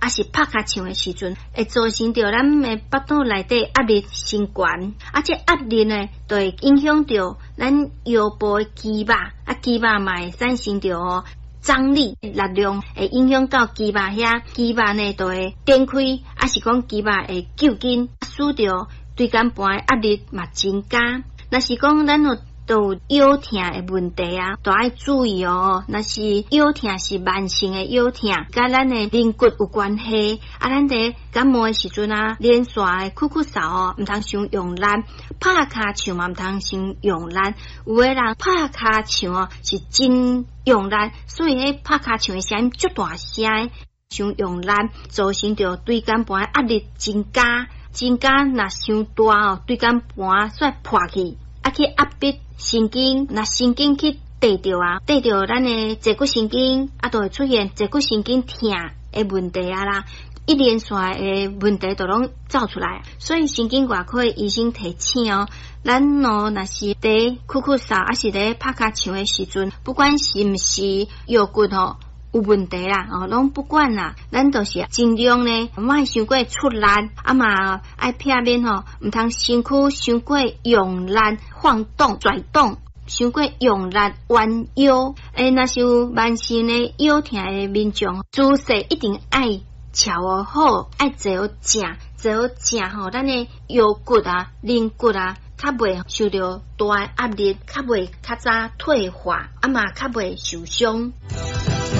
还是拍卡唱的时阵，会造成着咱的腹肚内底压力升悬，这压力呢，就会影响到咱腰部的肌肉，肌肉嘛会产生着张力、力量，会影响到肌肉遐，肌肉呢就会展开，是讲肌肉会揪紧，使着椎间盘的压力嘛增加。若是讲咱有腰痛的问题都要注意哦。若是腰痛是慢性的腰痛，甲咱的韧骨有关系。咱在感冒的时阵连续的咳嗽嗽唔通伤用力，拍骹唱嘛唔通伤用力。有的人拍骹唱是真用力，所以迄拍骹唱的声音足大声，伤用力，造成着椎间盘压力增加。若伤大椎间盘煞破去，去压迫神经，若神经去抵着咱的坐骨神经，就会出现坐骨神经痛的问题啦。一连串的问题都拢走出来，所以神经外科医生提醒咱若是在咳嗽嗽，还是在拍骹唱的时阵，不管是毋是腰骨有问题啦，拢不管啦，咱就是尽量呢，莫伤过出力，嘛爱避免唔通身躯伤过用力晃动、拽动，伤过用力弯腰。若是有慢性的腰痛的民众，姿势一定爱调好，爱坐好正，咱的腰骨韧骨较袂受到大压力，较袂较早退化，嘛较袂受伤。